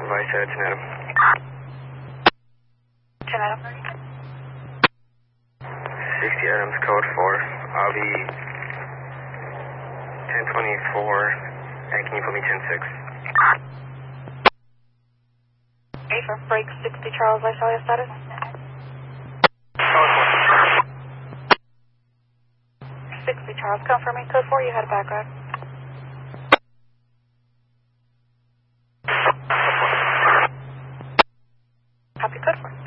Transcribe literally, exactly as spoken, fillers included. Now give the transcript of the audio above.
Vice uh, ten Adam. ten Adam. sixty Adams, code four. I'll be ten twenty-four, and can you put me ten six? eight for break sixty Charles, I saw your status. sixty Charles, confirm me. Code four, you had a back ride. Copy, code four.